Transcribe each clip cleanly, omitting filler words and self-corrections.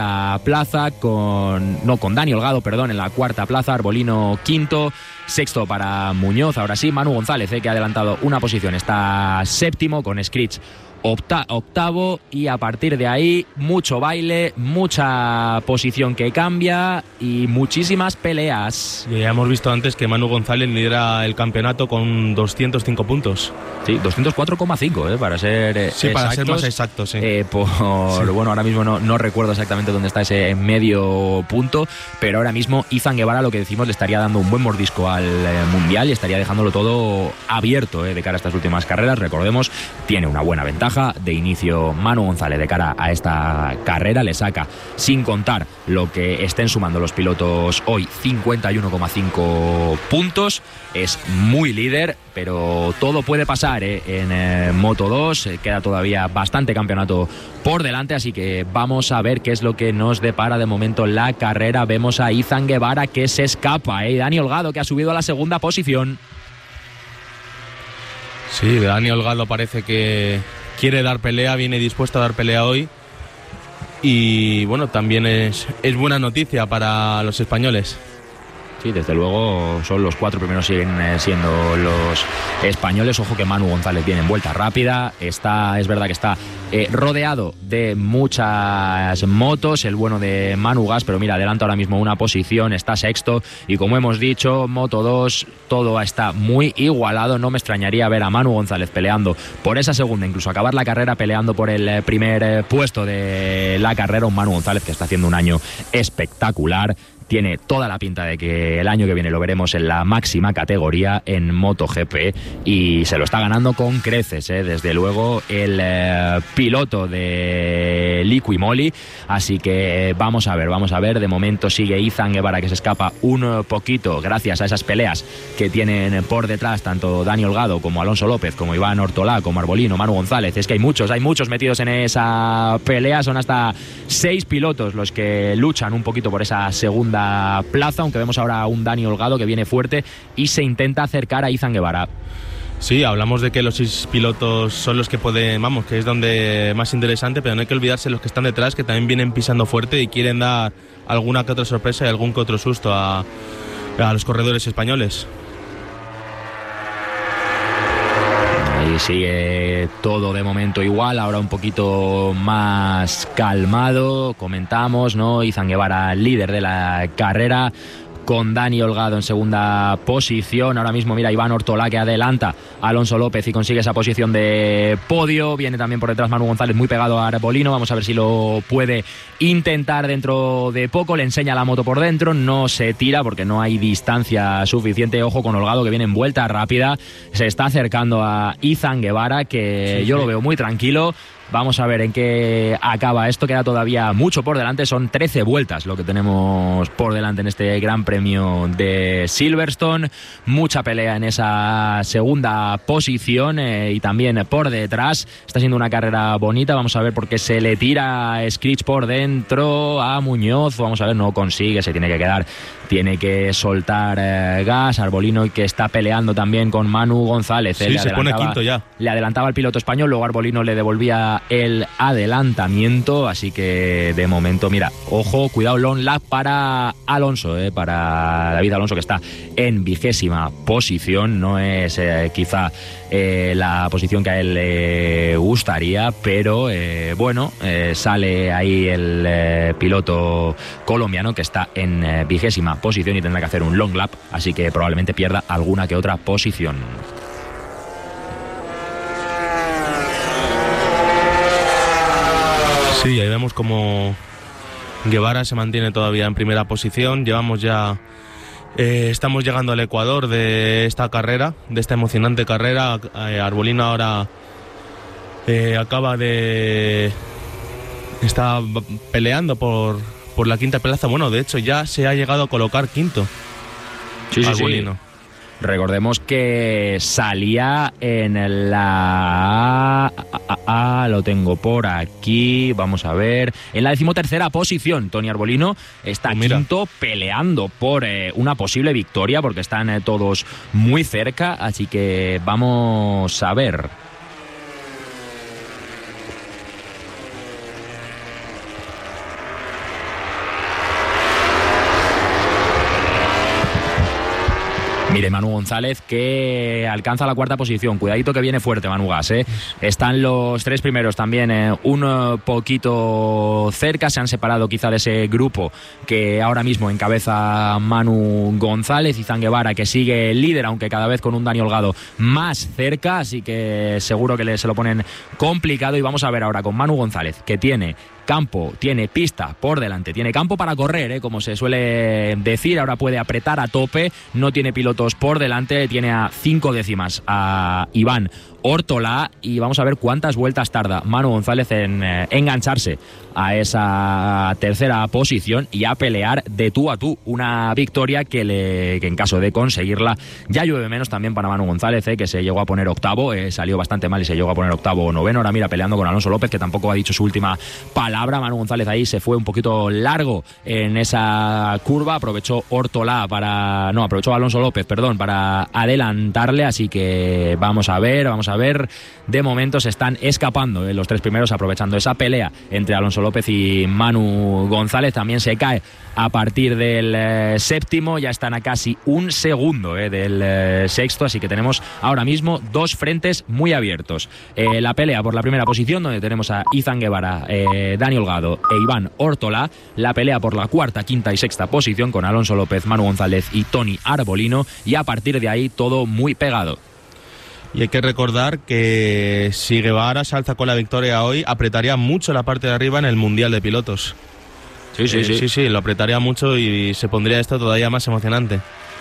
plaza con Dani Holgado, en la cuarta plaza, Arbolino quinto, sexto para Muñoz, ahora sí, Manu González, que ha adelantado una posición, está séptimo con Scritch octavo, y a partir de ahí mucho baile, mucha posición que cambia y muchísimas peleas. Ya hemos visto antes que Manu González lidera el campeonato con 205 puntos. Sí, 204,5 para ser exactos. Para ser más exactos, sí. Bueno, ahora mismo no recuerdo exactamente dónde está ese medio punto, pero ahora mismo Izan Guevara, lo que decimos, le estaría dando un buen mordisco al Mundial y estaría dejándolo todo abierto de cara a estas últimas carreras. Recordemos, tiene una buena ventaja de inicio Manu González de cara a esta carrera, le saca, sin contar lo que estén sumando los pilotos hoy, 51,5 puntos, es muy líder, pero todo puede pasar en Moto 2, queda todavía bastante campeonato por delante, así que vamos a ver qué es lo que nos depara de momento la carrera. Vemos a Izan Guevara que se escapa, Dani Holgado, que ha subido a la segunda posición. Sí, Dani Holgado parece que quiere dar pelea, viene dispuesto a dar pelea hoy, y bueno, también es buena noticia para los españoles. Sí, desde luego son los cuatro primeros, siguen siendo los españoles. Ojo que Manu González viene en vuelta rápida, es verdad que está rodeado de muchas motos, el bueno de Manu Gas, pero mira, adelanta ahora mismo una posición, está sexto, y como hemos dicho, Moto 2, todo está muy igualado. No me extrañaría ver a Manu González peleando por esa segunda, incluso acabar la carrera peleando por el primer puesto de la carrera. Un Manu González que está haciendo un año espectacular. Tiene toda la pinta de que el año que viene lo veremos en la máxima categoría en MotoGP, y se lo está ganando con creces, desde luego, el piloto de Liqui Moly. Así que vamos a ver. De momento sigue Izan Guevara, que se escapa un poquito gracias a esas peleas que tienen por detrás tanto Dani Holgado como Alonso López, como Iván Ortolá, como Arbolino, Manu González. Es que hay muchos metidos en esa pelea. Son hasta 6 pilotos los que luchan un poquito por esa segunda plaza, aunque vemos ahora a un Dani Holgado que viene fuerte y se intenta acercar a Izan Guevara. Sí, hablamos de que los 6 pilotos son los que pueden, que es donde más interesante, pero no hay que olvidarse los que están detrás, que también vienen pisando fuerte y quieren dar alguna que otra sorpresa y algún que otro susto a los corredores españoles. Ahí sigue todo de momento igual, ahora un poquito más calmado, comentamos, ¿no? Izan Guevara, líder de la carrera, con Dani Holgado en segunda posición. Ahora mismo, mira, Iván Ortolá, que adelanta a Alonso López y consigue esa posición de podio. Viene también por detrás Manu González, muy pegado a Arbolino. Vamos a ver si lo puede intentar dentro de poco. Le enseña la moto por dentro, no se tira porque no hay distancia suficiente. Ojo con Holgado, que viene en vuelta rápida. Se está acercando a Izan Guevara, que yo lo veo muy tranquilo. Vamos a ver en qué acaba esto. Queda todavía mucho por delante. Son 13 vueltas lo que tenemos por delante en este Gran Premio de Silverstone. Mucha pelea en esa segunda posición y también por detrás. Está siendo una carrera bonita. Vamos a ver porque se le tira Scritch por dentro a Muñoz. Vamos a ver, no consigue, se tiene que quedar. Tiene que soltar gas. Arbolino, que está peleando también con Manu González. Sí, se pone quinto ya. Le adelantaba al piloto español, luego Arbolino le devolvía el adelantamiento, así que de momento, mira, ojo, cuidado, long lap para Alonso, para David Alonso, que está en 20ª posición. No es quizá la posición que a él le gustaría, pero sale ahí el piloto colombiano, que está en 20ª posición y tendrá que hacer un long lap, así que probablemente pierda alguna que otra posición. Sí, ahí vemos como Guevara se mantiene todavía en primera posición. Estamos llegando al ecuador de esta carrera, de esta emocionante carrera. Arbolino ahora está peleando por la quinta plaza. Bueno, de hecho ya se ha llegado a colocar quinto. Sí, Arbolino. Sí. Recordemos que salía en la... lo tengo por aquí, vamos a ver. En la 13ª posición, Tony Arbolino está quinto, peleando por una posible victoria, porque están todos muy cerca, así que vamos a ver. Mire, Manu González, que alcanza la cuarta posición. Cuidadito que viene fuerte Manu Gas, ¿eh? Están los 3 primeros también un poquito cerca. Se han separado quizá de ese grupo que ahora mismo encabeza Manu González. Izan Guevara, que sigue líder, aunque cada vez con un Dani Holgado más cerca. Así que seguro que se lo ponen complicado. Y vamos a ver ahora con Manu González, que tiene campo, tiene pista por delante, tiene campo para correr, como se suele decir. Ahora puede apretar a tope, no tiene pilotos por delante, tiene a 5 décimas a Iván Ortola, y vamos a ver cuántas vueltas tarda Manu González en engancharse a esa tercera posición y a pelear de tú a tú una victoria que en caso de conseguirla ya llueve menos también para Manu González, que se llegó a poner octavo, salió bastante mal y se llegó a poner octavo o noveno. Ahora mira, peleando con Alonso López, que tampoco ha dicho su última palabra. Manu González ahí se fue un poquito largo en esa curva, aprovechó Alonso López, para adelantarle, así que vamos a ver. De momento se están escapando los 3 primeros, aprovechando esa pelea entre Alonso López y Manu González. También se cae a partir del séptimo, ya están a casi un segundo del sexto, así que tenemos ahora mismo 2 frentes muy abiertos. La pelea por la primera posición, donde tenemos a Izan Guevara, Dani Holgado e Iván Ortola. La pelea por la cuarta, quinta y sexta posición con Alonso López, Manu González y Toni Arbolino, y a partir de ahí todo muy pegado. Y hay que recordar que si Guevara se alza con la victoria hoy, apretaría mucho la parte de arriba en el Mundial de Pilotos. Sí, lo apretaría mucho y se pondría esto todavía más emocionante.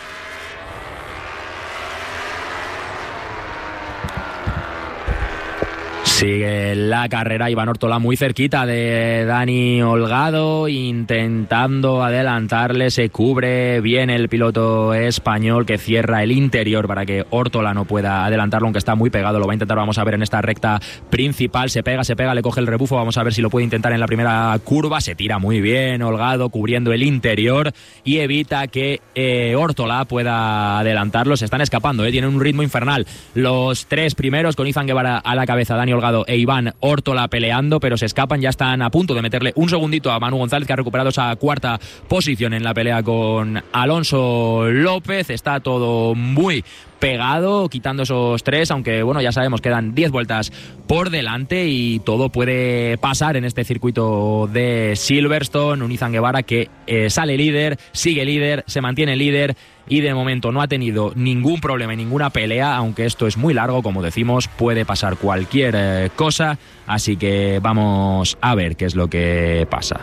Sigue la carrera Iván Ortola muy cerquita de Dani Holgado, intentando adelantarle. Se cubre bien el piloto español, que cierra el interior para que Ortola no pueda adelantarlo, aunque está muy pegado. Lo va a intentar, vamos a ver en esta recta principal. Se pega, le coge el rebufo. Vamos a ver si lo puede intentar en la primera curva. Se tira muy bien Holgado, cubriendo el interior, y evita que Ortola pueda adelantarlo. Se están escapando, tienen un ritmo infernal los 3 primeros, con Izan Guevara a la cabeza, Dani Holgado e Iván Ortola peleando, pero se escapan. Ya están a punto de meterle un segundito a Manu González, que ha recuperado esa cuarta posición en la pelea con Alonso López. Está todo muy pegado, quitando esos 3, aunque bueno, ya sabemos, quedan 10 vueltas por delante y todo puede pasar en este circuito de Silverstone. Un Izan Guevara que sale líder, sigue líder, se mantiene líder, y de momento no ha tenido ningún problema y ninguna pelea, aunque esto es muy largo, como decimos, puede pasar cualquier cosa, así que vamos a ver qué es lo que pasa.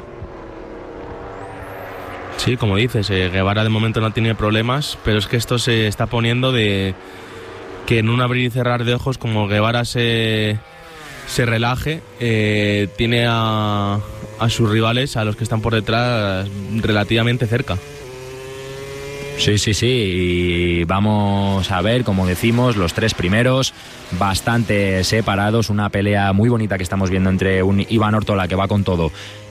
Sí, como dices, Guevara de momento no tiene problemas, pero es que esto se está poniendo de que en un abrir y cerrar de ojos, como Guevara se relaje, tiene a sus rivales, a los que están por detrás, relativamente cerca. Sí, y vamos a ver, como decimos, los 3 primeros bastante separados. Una pelea muy bonita que estamos viendo entre un Iván Ortola, que va con todo,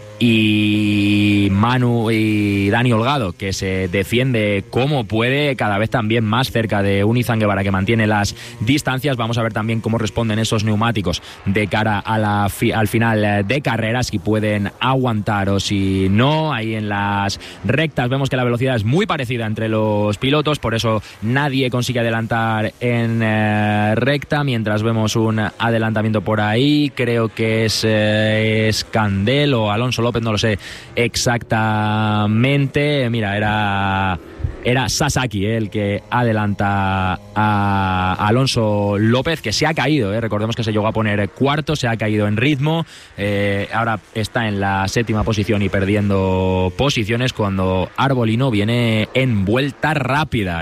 y Manu y Dani Holgado, que se defiende como puede, cada vez también más cerca de un Izan Guevara que mantiene las distancias. Vamos a ver también cómo responden esos neumáticos de cara a al final de carrera, si pueden aguantar o si no. Ahí en las rectas vemos que la velocidad es muy parecida entre los pilotos, por eso nadie consigue adelantar en recta, mientras vemos un adelantamiento por ahí, creo que es Candel o Alonso López, no lo sé exactamente. Mira, era Sasaki el que adelanta a Alonso López, que se ha caído, recordemos que se llegó a poner cuarto, se ha caído en ritmo, ahora está en la 7ª posición y perdiendo posiciones, cuando Arbolino viene en vuelta rápida,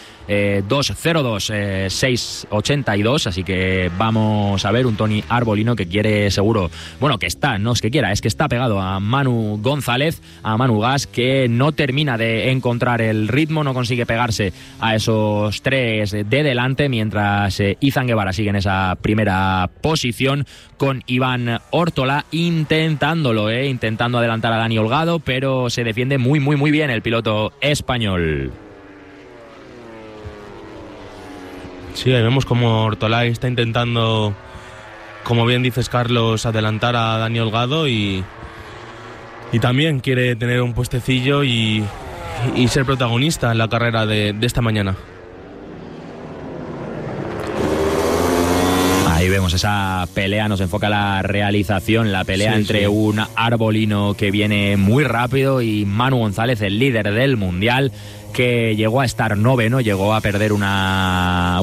2.02, 6.82, así que vamos a ver un Toni Arbolino que quiere seguro, bueno, que está, no es que quiera, es que está pegado a Manu González, a Manu Gas, que no termina de encontrar el ritmo, no consigue pegarse a esos 3 de delante, mientras Izan Guevara sigue en esa primera posición, con Iván Ortola intentándolo, intentando adelantar a Dani Holgado, pero se defiende muy bien el piloto español. Sí, ahí vemos como Ortola está intentando, como bien dices, Carlos, adelantar a Dani Holgado y también quiere tener un puestecillo y ser protagonista en la carrera de esta mañana. Ahí vemos esa pelea, nos enfoca la realización, la pelea entre un Arbolino que viene muy rápido y Manu González, el líder del Mundial, que llegó a estar noveno, llegó a perder una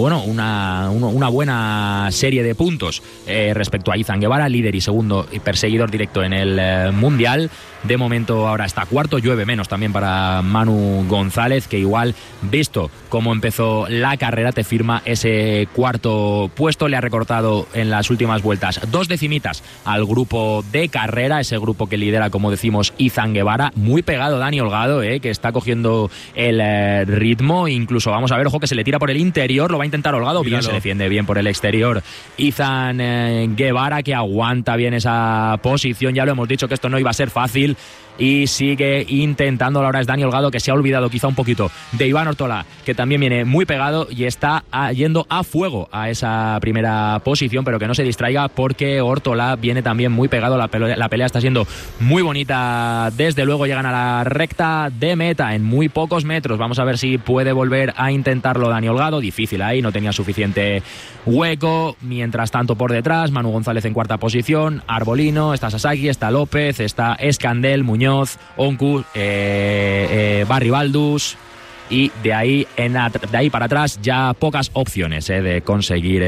buena serie de puntos respecto a Izan Guevara, líder y segundo y perseguidor directo en el Mundial. De momento ahora está cuarto, llueve menos también para Manu González, que igual, visto cómo empezó la carrera, te firma ese cuarto puesto. Le ha recortado en las últimas vueltas 2 decimitas al grupo de carrera, ese grupo que lidera, como decimos, Izan Guevara. Muy pegado Dani Holgado, que está cogiendo el ritmo, incluso vamos a ver, ojo, que se le tira por el interior, lo va a intentar Holgado, bien, se defiende bien por el exterior Izan Guevara, que aguanta bien esa posición. Ya lo hemos dicho que esto no iba a ser fácil y sigue intentándolo. Ahora es Dani Holgado, que se ha olvidado quizá un poquito de Iván Ortola, que también viene muy pegado y está yendo a fuego a esa primera posición, pero que no se distraiga porque Ortola viene también muy pegado. La pelea está siendo muy bonita. Desde luego llegan a la recta de meta en muy pocos metros. Vamos a ver si puede volver a intentarlo Dani Holgado. Difícil ahí, no tenía suficiente hueco. Mientras tanto, por detrás, Manu González en cuarta posición, Arbolino, está Sasaki, está López, está Escandel, Muñoz, Oncu, Barry Baldus, y de ahí para atrás ya pocas opciones de conseguir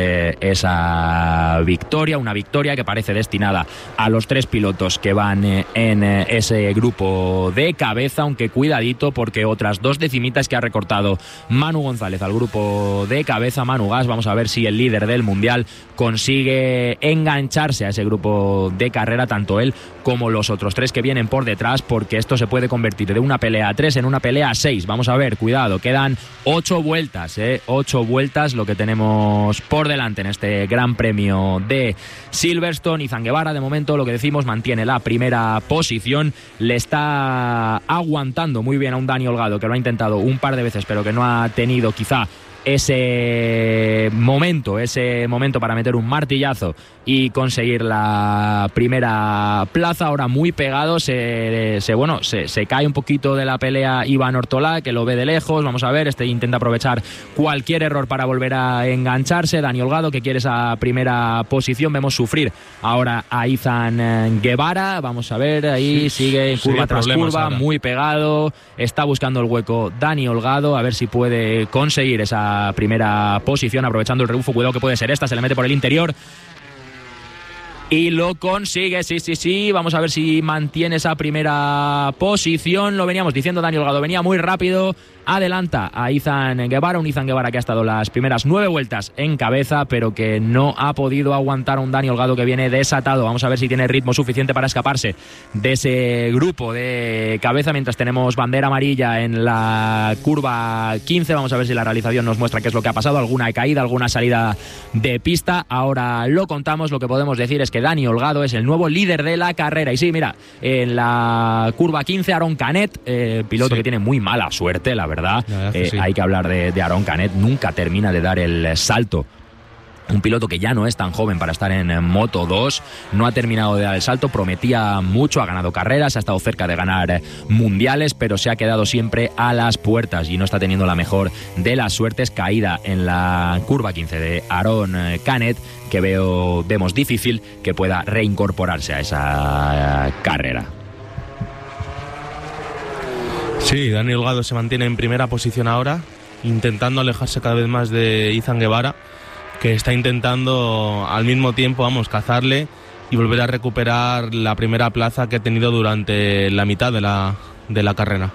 esa victoria, una victoria que parece destinada a los 3 pilotos que van en ese grupo de cabeza, aunque cuidadito porque otras 2 decimitas que ha recortado Manu González al grupo de cabeza, Manu Gas. Vamos a ver si el líder del Mundial consigue engancharse a ese grupo de carrera, tanto él como los otros 3 que vienen por detrás, porque esto se puede convertir de una pelea a 3 en una pelea a 6. Vamos a ver, cuidado, quedan 8 vueltas, 8 vueltas lo que tenemos por delante en este Gran Premio de Silverstone. Izan Guevara, de momento, lo que decimos, mantiene la primera posición, le está aguantando muy bien a un Dani Holgado que lo ha intentado un par de veces, pero que no ha tenido quizá ese momento para meter un martillazo y conseguir la primera plaza. Ahora muy pegado, se cae un poquito de la pelea Iván Ortola, que lo ve de lejos. Vamos a ver, intenta aprovechar cualquier error para volver a engancharse. Dani Holgado, que quiere esa primera posición. Vemos sufrir ahora a Izan Guevara. Vamos a ver, ahí sigue curva tras curva, ahora muy pegado. Está buscando el hueco Dani Holgado, a ver si puede conseguir esa primera posición, aprovechando el rebufo. Cuidado que puede ser esta, se le mete por el interior y lo consigue, sí. Vamos a ver si mantiene esa primera posición. Lo veníamos diciendo, Dani Holgado venía muy rápido, adelanta a Izan Guevara, un Izan Guevara que ha estado las primeras 9 vueltas en cabeza, pero que no ha podido aguantar a un Dani Holgado que viene desatado. Vamos a ver si tiene ritmo suficiente para escaparse de ese grupo de cabeza, mientras tenemos bandera amarilla en la curva 15. Vamos a ver si la realización nos muestra qué es lo que ha pasado, alguna caída, alguna salida de pista. Ahora lo contamos. Lo que podemos decir es que Dani Holgado es el nuevo líder de la carrera. Y sí, mira, en la curva 15, Aaron Canet, piloto que tiene muy mala suerte, la verdad. Sí. Hay que hablar de Aaron Canet, nunca termina de dar el salto. Un piloto que ya no es tan joven para estar en Moto 2, no ha terminado de dar el salto, prometía mucho, ha ganado carreras, ha estado cerca de ganar mundiales, pero se ha quedado siempre a las puertas y no está teniendo la mejor de las suertes. Caída en la curva 15 de Aaron Canet, que vemos difícil que pueda reincorporarse a esa carrera. Sí, Dani Holgado se mantiene en primera posición ahora, intentando alejarse cada vez más de Izan Guevara, que está intentando al mismo tiempo, cazarle y volver a recuperar la primera plaza que ha tenido durante la mitad de la carrera.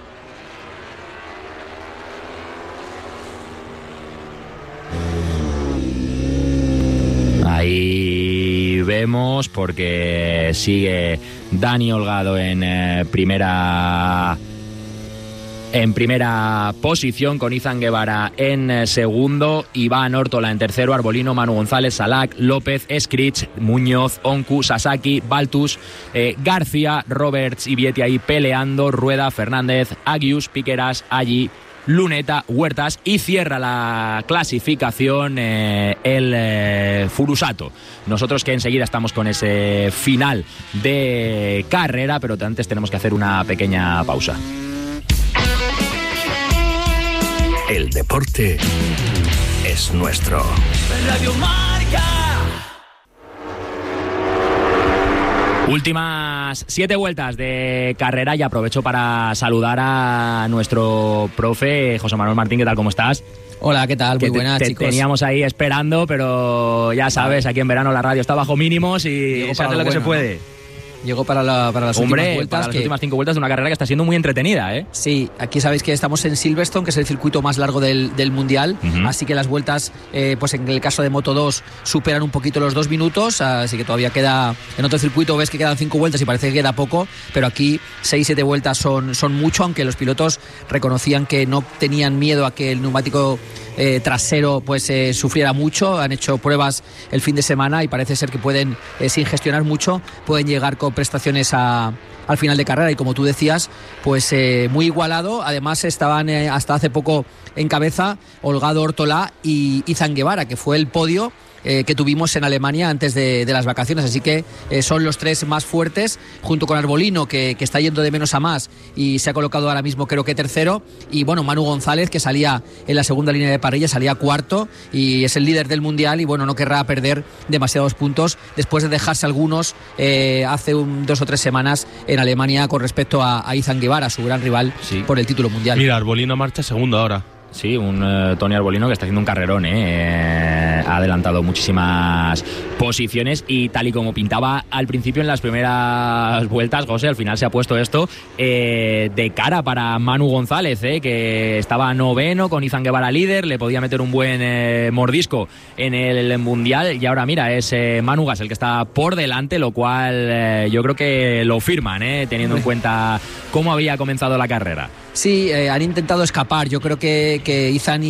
Ahí vemos, porque sigue Dani Holgado en primera posición, con Izan Guevara en segundo, Iván Ortola en tercero, Arbolino, Manu González, Salak, López, Escrich, Muñoz, Oncu, Sasaki, Baltus, García, Roberts y Vietti ahí peleando, Rueda, Fernández, Agius, Piqueras, Allí, Luneta, Huertas, y cierra la clasificación el Furusato. Nosotros que enseguida estamos con ese final de carrera, pero antes tenemos que hacer una pequeña pausa. El deporte es nuestro. Radio Marca. Últimas 7 vueltas de carrera y aprovecho para saludar a nuestro profe José Manuel Martín. ¿Qué tal? ¿Cómo estás? Hola, ¿qué tal? Muy buenas, chicos. Teníamos ahí esperando, pero ya sabes, aquí en verano la radio está bajo mínimos y se hace lo que se puede. Llegó para las últimas vueltas. Para las últimas 5 vueltas de una carrera que está siendo muy entretenida, ¿eh? Sí, aquí sabéis que estamos en Silverstone, que es el circuito más largo del Mundial, así que las vueltas, pues en el caso de Moto2, superan un poquito los 2 minutos, así que todavía queda, en otro circuito ves que quedan 5 vueltas y parece que queda poco, pero aquí 6-7 vueltas son mucho, aunque los pilotos reconocían que no tenían miedo a que el neumático trasero pues sufriera mucho. Han hecho pruebas el fin de semana y parece ser que pueden, sin gestionar mucho, pueden llegar con prestaciones al final de carrera, y como tú decías, pues muy igualado. Además estaban hasta hace poco en cabeza Holgado Ortolá y Izan Guevara, que fue el podio que tuvimos en Alemania antes de las vacaciones, así que son los 3 más fuertes, junto con Arbolino, que está yendo de menos a más y se ha colocado ahora mismo creo que tercero, y bueno, Manu González, que salía en la segunda línea de parrilla, salía cuarto y es el líder del Mundial, y bueno, no querrá perder demasiados puntos después de dejarse algunos hace 2 o 3 semanas en Alemania con respecto a Izan Guevara, su gran rival por el título mundial. Mira, Arbolino marcha segundo ahora. Sí, un Tony Arbolino que está haciendo un carrerón, ha adelantado muchísimas posiciones, y tal y como pintaba al principio en las primeras vueltas, José, al final se ha puesto esto de cara para Manu González, que estaba noveno con Izan Guevara líder, le podía meter un buen mordisco en el Mundial, y ahora mira, es Manu Gas el que está por delante, lo cual yo creo que lo firman, teniendo en cuenta cómo había comenzado la carrera. Sí, han intentado escapar. Yo creo que Izan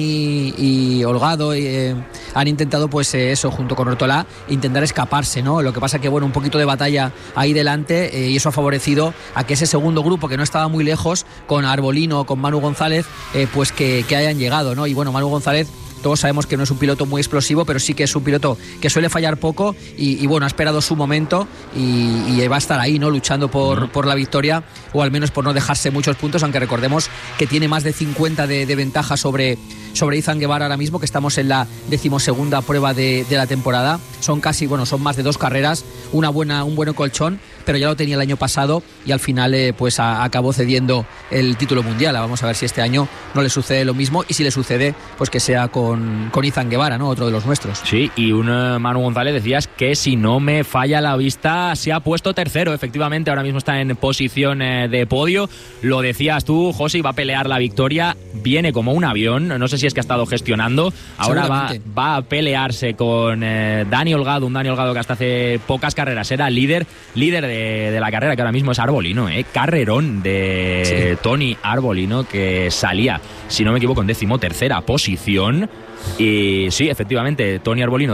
y Holgado han intentado, pues eso, junto con Ortolá, intentar escaparse, ¿no? Lo que pasa que, bueno, un poquito de batalla ahí delante, y eso ha favorecido a que ese segundo grupo, que no estaba muy lejos, con Arbolino, con Manu González, pues que hayan llegado, ¿no? Y bueno, Manu González, todos sabemos que no es un piloto muy explosivo, pero sí que es un piloto que suele fallar poco, y bueno, ha esperado su momento y va a estar ahí, ¿no? Luchando por la victoria, o al menos por no dejarse muchos puntos, aunque recordemos que tiene más de 50 de ventaja sobre Izan Guevara ahora mismo, que estamos en la 12ª prueba de la temporada. Son más de 2 carreras, un buen colchón, pero ya lo tenía el año pasado y al final pues acabó cediendo el título mundial. Vamos a ver si este año no le sucede lo mismo, y si le sucede, pues que sea con Izan Guevara, ¿no? Otro de los nuestros. Sí, y Manu González, decías que, si no me falla la vista, se ha puesto tercero, efectivamente, ahora mismo está en posición de podio. Lo decías tú, José, va a pelear la victoria, viene como un avión, no sé si es que ha estado gestionando, ahora va a pelearse con Dani Holgado, un Dani Holgado que hasta hace pocas carreras era líder de la carrera, que ahora mismo es Arbolino, carrerón de Tony Arbolino, que salía, si no me equivoco, en 13ª posición. Y sí, efectivamente, Tony Arbolino,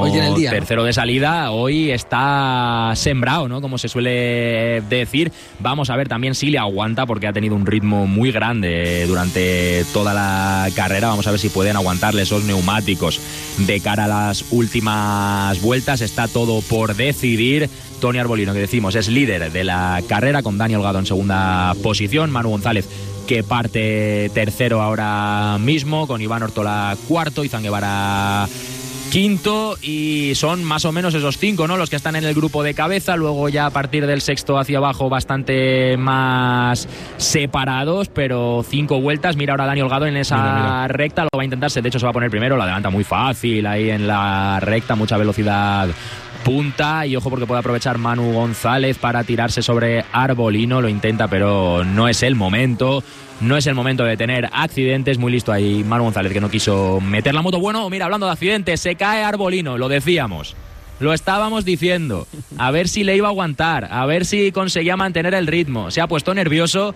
13º de salida, hoy está sembrado, ¿no? Como se suele decir. Vamos a ver también si le aguanta, porque ha tenido un ritmo muy grande durante toda la carrera. Vamos a ver si pueden aguantarle esos neumáticos de cara a las últimas vueltas. Está todo por decidir. Tony Arbolino, que decimos, es líder de la carrera, con Dani Holgado en segunda posición, Manu González, que parte tercero ahora mismo, con Iván Ortolá cuarto, Izan Guevara quinto, y son más o menos esos 5, ¿no?, los que están en el grupo de cabeza. Luego ya a partir del sexto hacia abajo bastante más separados, pero 5 vueltas. Mira ahora Dani Holgado en esa recta, lo va a intentarse, de hecho se va a poner primero, la adelanta muy fácil ahí en la recta, mucha velocidad punta, y ojo porque puede aprovechar Manu González para tirarse sobre Arbolino, lo intenta pero no es el momento. No es el momento de tener accidentes. Muy listo ahí Manu González, que no quiso meter la moto. Bueno, mira, hablando de accidentes, se cae Arbolino, lo decíamos. Lo estábamos diciendo, a ver si le iba a aguantar, a ver si conseguía mantener el ritmo. Se ha puesto nervioso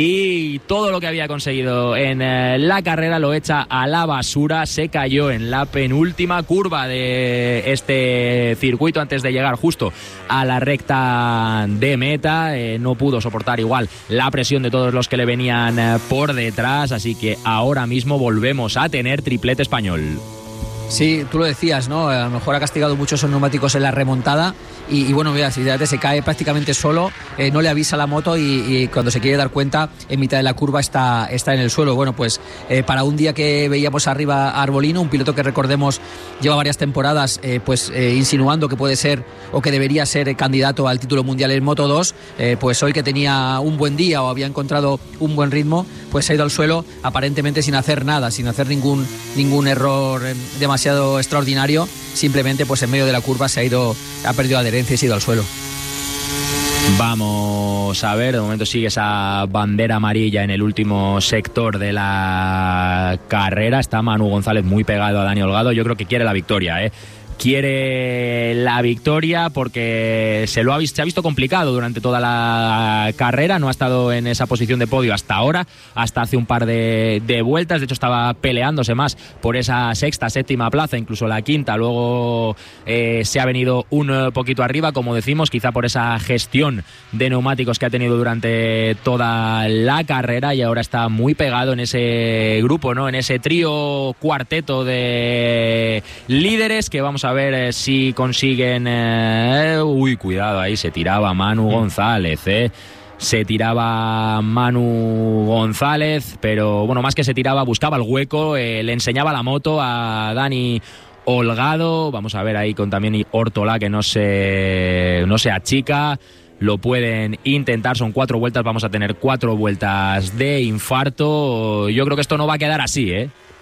y todo lo que había conseguido en la carrera lo echa a la basura. Se cayó en la penúltima curva de este circuito antes de llegar justo a la recta de meta. No pudo soportar igual la presión de todos los que le venían por detrás, así que ahora mismo volvemos a tener triplete español. Sí, tú lo decías, ¿no? A lo mejor ha castigado mucho esos neumáticos en la remontada y bueno, mira, se cae prácticamente solo, no le avisa a la moto y cuando se quiere dar cuenta, en mitad de la curva está en el suelo. Bueno, pues para un día que veíamos arriba a Arbolino, un piloto que recordemos lleva varias temporadas insinuando que puede ser o que debería ser candidato al título mundial en Moto 2, pues hoy que tenía un buen día o había encontrado un buen ritmo, pues se ha ido al suelo aparentemente sin hacer nada, sin hacer ningún error demasiado extraordinario. Simplemente pues en medio de la curva ha perdido adherencia y se ha ido al suelo. Vamos a ver, de momento sigue esa bandera amarilla en el último sector de la carrera. Está Manu González muy pegado a Dani Holgado. Yo creo que quiere la victoria, Quiere la victoria porque se ha visto complicado durante toda la carrera, no ha estado en esa posición de podio hasta ahora, hasta hace un par de vueltas. De hecho estaba peleándose más por esa sexta, séptima plaza, incluso la quinta. Luego se ha venido un poquito arriba, como decimos, quizá por esa gestión de neumáticos que ha tenido durante toda la carrera, y ahora está muy pegado en ese grupo, ¿no? En ese trío cuarteto de líderes que vamos a ver si consiguen... cuidado, ahí se tiraba Manu González, Se tiraba Manu González, pero bueno, más que se tiraba, buscaba el hueco, le enseñaba la moto a Dani Holgado. Vamos a ver ahí con también Ortolá, que no se achica. Lo pueden intentar, son 4 vueltas, vamos a tener 4 vueltas de infarto. Yo creo que esto no va a quedar así,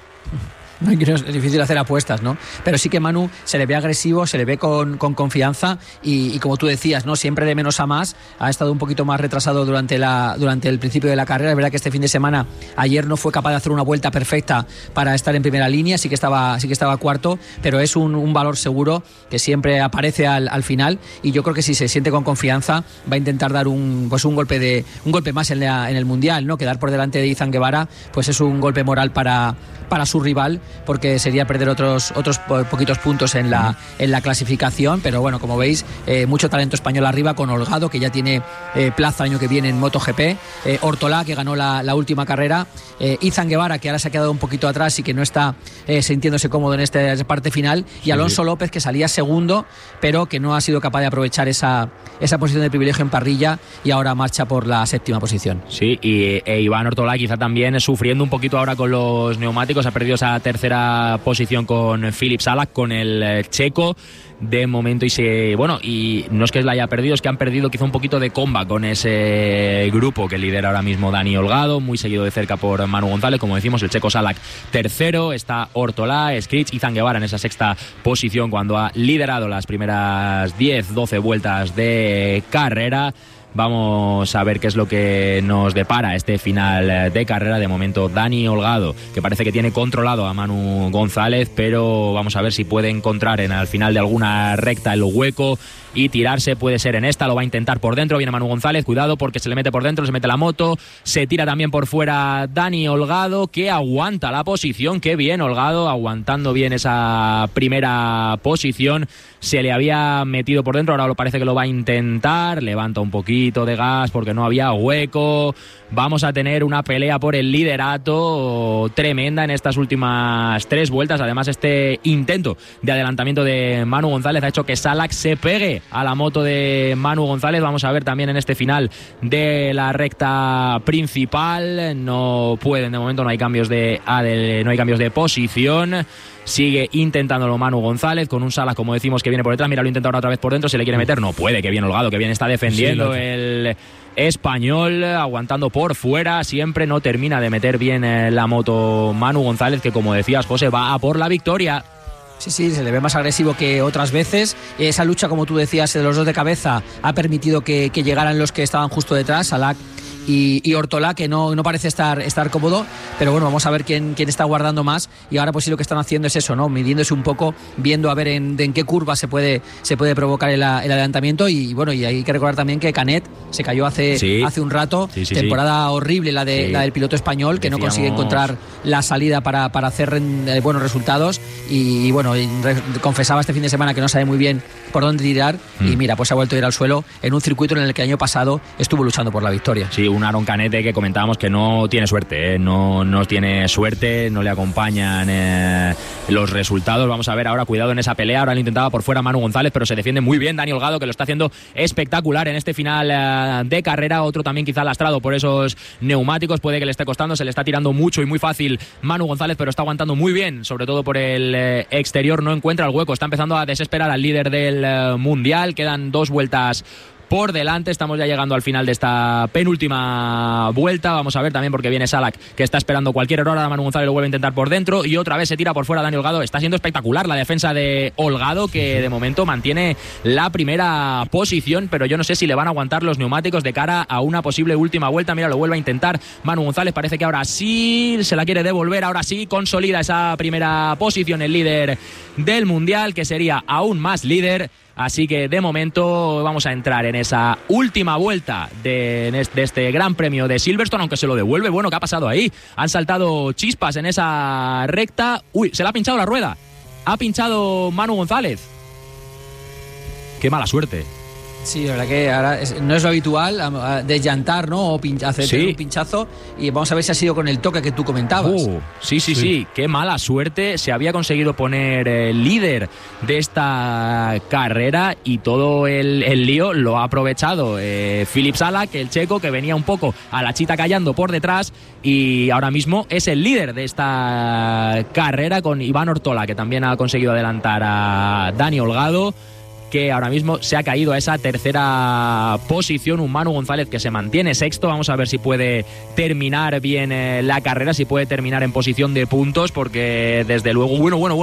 Es difícil hacer apuestas, ¿no? Pero sí que Manu se le ve agresivo, se le ve con confianza y como tú decías, ¿no? Siempre de menos a más. Ha estado un poquito más retrasado durante el principio de la carrera. Es verdad que este fin de semana, ayer no fue capaz de hacer una vuelta perfecta para estar en primera línea, sí que estaba cuarto, pero es un valor seguro que siempre aparece al final, y yo creo que si se siente con confianza va a intentar dar un golpe más en el Mundial, ¿no? Quedar por delante de Izan Guevara pues es un golpe moral para su rival, porque sería perder otros poquitos puntos en la clasificación. Pero bueno, como veis, mucho talento español arriba, con Holgado, que ya tiene plaza año que viene en MotoGP, Ortolá, que ganó la última carrera, Izan Guevara, que ahora se ha quedado un poquito atrás y que no está sintiéndose cómodo en esta parte final, y Alonso López, que salía segundo, pero que no ha sido capaz de aprovechar esa posición de privilegio en parrilla y ahora marcha por la séptima posición. Sí, y Iván Ortolá quizá también sufriendo un poquito ahora con los neumáticos. Ha perdido esa tercera posición con Filip Salak, con el checo de momento, y no es que la haya perdido, es que han perdido quizá un poquito de comba con ese grupo que lidera ahora mismo Dani Holgado, muy seguido de cerca por Manu González, como decimos, el checo Salak tercero, está Ortolá, Skrich, Izan Guevara en esa sexta posición cuando ha liderado las primeras 10-12 vueltas de carrera. Vamos a ver qué es lo que nos depara este final de carrera. De momento, Dani Holgado, que parece que tiene controlado a Manu González, pero vamos a ver si puede encontrar al final de alguna recta el hueco y tirarse. Puede ser en esta, lo va a intentar por dentro. Viene Manu González, cuidado porque se le mete por dentro, se mete la moto, se tira también por fuera Dani Holgado, que aguanta la posición. Qué bien Holgado, aguantando bien esa primera posición. Se le había metido por dentro, ahora parece que lo va a intentar, levanta un poquito de gas porque no había hueco. Vamos a tener una pelea por el liderato tremenda en estas últimas 3 vueltas. Además, este intento de adelantamiento de Manu González ha hecho que Salak se pegue a la moto de Manu González. Vamos a ver también en este final de la recta principal. No pueden, de momento no hay cambios de posición. Sigue intentándolo Manu González con un Salak, como decimos, que viene por detrás. Mira, lo intenta ahora otra vez por dentro, se le quiere meter, no puede. Que bien Holgado, que bien está defendiendo el español, aguantando por fuera siempre. No termina de meter bien la moto Manu González, que como decías, José, va a por la victoria. Sí, se le ve más agresivo que otras veces. Esa lucha, como tú decías, de los dos de cabeza ha permitido que llegaran los que estaban justo detrás, Salak y Ortolá, que no parece estar cómodo, pero bueno, vamos a ver quién está guardando más. Y ahora pues sí, lo que están haciendo es eso, ¿no? Midiéndose un poco, viendo a ver en qué curva se puede provocar el adelantamiento. Y bueno, y hay que recordar también que Canet se cayó hace un rato. Temporada horrible la del piloto español, que no consigue encontrar la salida para hacer buenos resultados. Y bueno, confesaba este fin de semana que no sabe muy bien por dónde tirar. Y mira, pues ha vuelto a ir al suelo en un circuito en el que el año pasado estuvo luchando por la victoria. Sí, un Aron Canet que comentábamos que no tiene suerte, no tiene suerte, no le acompañan los resultados. Vamos a ver ahora, cuidado en esa pelea, ahora lo intentaba por fuera Manu González, pero se defiende muy bien Dani Holgado, que lo está haciendo espectacular en este final de carrera. Otro también quizá lastrado por esos neumáticos, puede que le esté costando, se le está tirando mucho y muy fácil Manu González, pero está aguantando muy bien, sobre todo por el exterior, no encuentra el hueco, está empezando a desesperar al líder del mundial. Quedan 2 vueltas por delante, estamos ya llegando al final de esta penúltima vuelta. Vamos a ver también porque viene Salak, que está esperando cualquier error. Ahora Manu González lo vuelve a intentar por dentro y otra vez se tira por fuera Dani Holgado. Está siendo espectacular la defensa de Holgado, que de momento mantiene la primera posición, pero yo no sé si le van a aguantar los neumáticos de cara a una posible última vuelta. Mira, lo vuelve a intentar Manu González, parece que ahora sí se la quiere devolver, ahora sí consolida esa primera posición el líder del mundial, que sería aún más líder. Así que de momento vamos a entrar en esa última vuelta de este Gran Premio de Silverstone, aunque se lo devuelve. Bueno, ¿qué ha pasado ahí? Han saltado chispas en esa recta. Uy, se le ha pinchado la rueda. Ha pinchado Manu González. Qué mala suerte. Sí, la verdad que ahora no es lo habitual desllantar, ¿no? O hacer un pinchazo. Y vamos a ver si ha sido con el toque que tú comentabas. Sí. Qué mala suerte. Se había conseguido poner líder de esta carrera y todo el lío lo ha aprovechado Filip Salak, el checo, que venía un poco a la chita callando por detrás y ahora mismo es el líder de esta carrera con Iván Ortola, que también ha conseguido adelantar a Dani Holgado, que ahora mismo se ha caído a esa tercera posición. Un Manu González que se mantiene sexto. Vamos a ver si puede terminar bien la carrera, si puede terminar en posición de puntos, porque desde luego,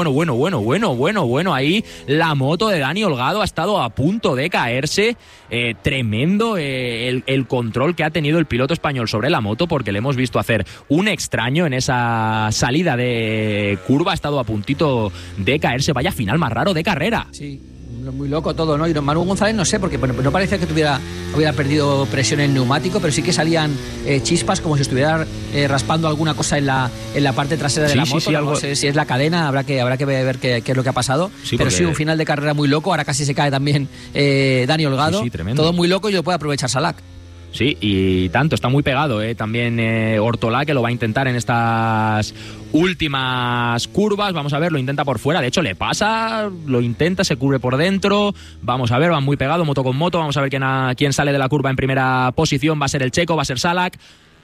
bueno, ahí la moto de Dani Holgado ha estado a punto de caerse. Tremendo el control que ha tenido el piloto español sobre la moto, porque le hemos visto hacer un extraño en esa salida de curva, ha estado a puntito de caerse. Vaya final más raro de carrera. Sí. Muy loco todo, ¿no? Y Manu González no sé, porque bueno, no parecía que hubiera perdido presión en el neumático, pero sí que salían chispas como si estuviera raspando alguna cosa en la parte trasera de la moto. Sí, no sé si es la cadena, habrá que ver qué es lo que ha pasado. Sí, pero sí, un final de carrera muy loco. Ahora casi se cae también Dani Holgado. Sí, tremendo. Todo muy loco y lo puede aprovechar Salak. Sí, y tanto, está muy pegado también Ortola, que lo va a intentar en estas últimas curvas. Vamos a ver, lo intenta por fuera, de hecho le pasa, lo intenta, se cubre por dentro. Vamos a ver, van muy pegado, moto con moto. Vamos a ver quién sale de la curva en primera posición. Va a ser el checo, va a ser Salak.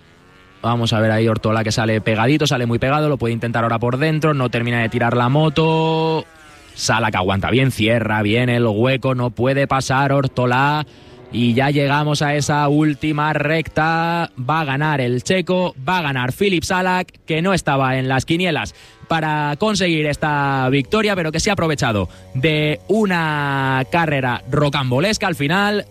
Vamos a ver ahí Ortola, que sale pegadito, sale muy pegado, lo puede intentar ahora por dentro, no termina de tirar la moto. Salak aguanta bien, cierra bien el hueco, no puede pasar Ortola. Y ya llegamos a esa última recta. Va a ganar el checo, va a ganar Filip Salak, que no estaba en las quinielas para conseguir esta victoria, pero que se ha aprovechado de una carrera rocambolesca al final.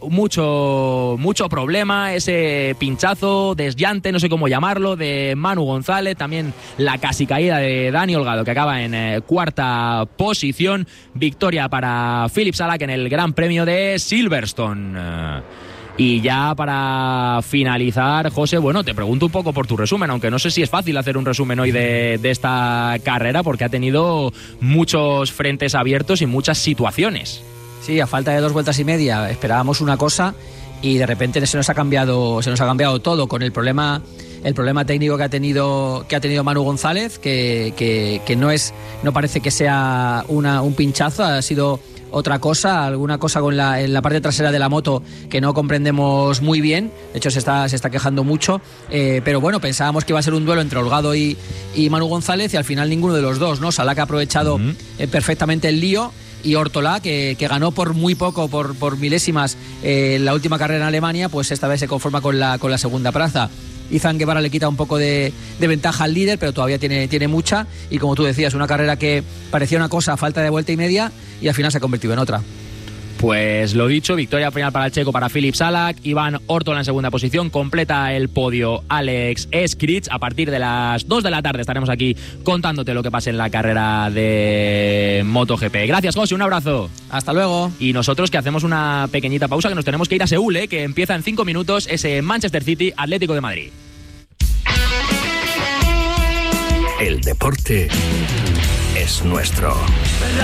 Mucho problema, ese pinchazo, desllante, no sé cómo llamarlo, de Manu González. También la casi caída de Dani Holgado, que acaba en cuarta posición. Victoria para Filip Salak en el Gran Premio de Silverstone. Y ya para finalizar, José, bueno, te pregunto un poco por tu resumen, aunque no sé si es fácil hacer un resumen hoy de esta carrera, porque ha tenido muchos frentes abiertos y muchas situaciones. Sí, a falta de 2 vueltas y media esperábamos una cosa y de repente se nos ha cambiado todo con el problema técnico que ha tenido Manu González, que no parece que sea un pinchazo, ha sido otra cosa, alguna cosa en la parte trasera de la moto que no comprendemos muy bien. De hecho se está quejando mucho, pero bueno, pensábamos que iba a ser un duelo entre Holgado y Manu González, y al final ninguno de los dos, ¿no? Salak ha aprovechado perfectamente el lío, y Ortola, que ganó por muy poco, por milésimas, la última carrera en Alemania, pues esta vez se conforma con la segunda plaza. Izan Guevara le quita un poco de ventaja al líder, pero todavía tiene mucha, y como tú decías, una carrera que parecía una cosa a falta de vuelta y media y al final se ha convertido en otra. Pues lo dicho, victoria final para el checo, para Filip Salak. Iván Ortola en segunda posición, completa el podio Alex Eskrich. A partir de las 2 de la tarde estaremos aquí contándote lo que pase en la carrera de MotoGP. Gracias, José, un abrazo. Hasta luego. Y nosotros que hacemos una pequeñita pausa, que nos tenemos que ir a Seúl, que empieza en 5 minutos ese Manchester City Atlético de Madrid. El deporte es nuestro.